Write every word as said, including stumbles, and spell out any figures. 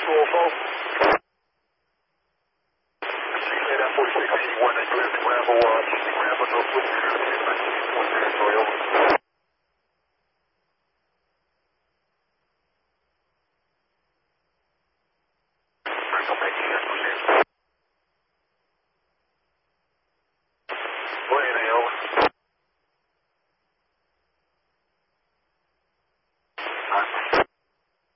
two oh four. That forty-six eighty-one that you have to Rambo, uh, Rambo, no switch, one territory, over. Rambo, thank you,